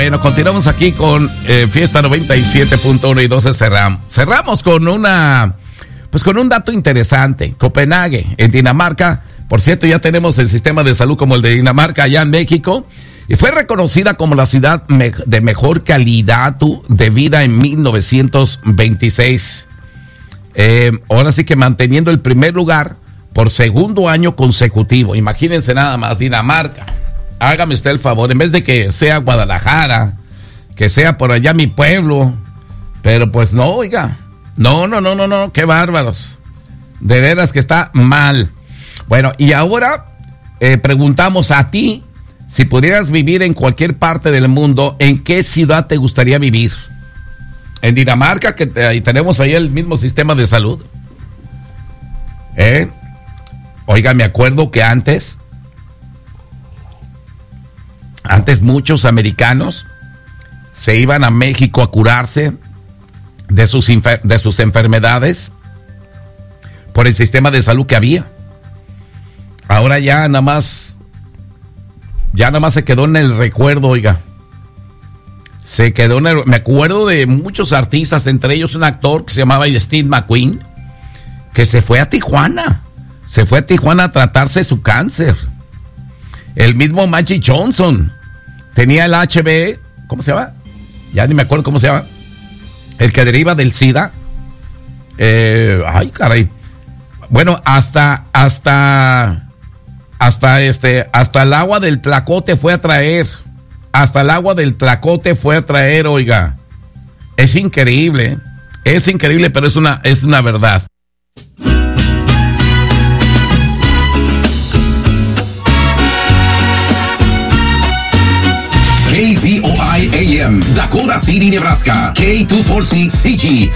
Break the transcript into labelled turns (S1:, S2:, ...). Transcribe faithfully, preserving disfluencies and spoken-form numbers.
S1: Bueno, continuamos aquí con eh, Fiesta noventa y siete punto uno y doce cerramos. Cerramos con una, pues con un dato interesante. Copenhague, en Dinamarca, por cierto, ya tenemos el sistema de salud como el de Dinamarca allá en México, y fue reconocida como la ciudad me- de mejor calidad de vida en mil novecientos veintiséis. Eh, ahora sí que manteniendo el primer lugar por segundo año consecutivo. Imagínense nada más, Dinamarca. Hágame usted el favor, en vez de que sea Guadalajara, que sea por allá mi pueblo, pero pues no, oiga, no, no, no, no, no, qué bárbaros, de veras que está mal. Bueno, y ahora eh, preguntamos a ti, si pudieras vivir en cualquier parte del mundo, ¿en qué ciudad te gustaría vivir? En Dinamarca, que te, ahí tenemos ahí el mismo sistema de salud. ¿Eh? Oiga, me acuerdo que antes... Antes muchos americanos se iban a México a curarse de sus, infer- de sus enfermedades por el sistema de salud que había. Ahora ya nada más, ya nada más se quedó en el recuerdo, oiga. Se quedó en el, me acuerdo de muchos artistas, entre ellos un actor que se llamaba Steve McQueen, que se fue a Tijuana, se fue a Tijuana a tratarse su cáncer. El mismo Magic Johnson tenía el H B E, ¿cómo se llama? Ya ni me acuerdo cómo se llama. El que deriva del SIDA. Eh, ay, caray. Bueno, hasta, hasta, hasta este, hasta el agua del Tlacote fue a traer. Hasta el agua del Tlacote fue a traer, oiga. Es increíble, es increíble, pero es una, es una verdad.
S2: K Z O I A M, Dakota City, Nebraska. K two forty-six C G.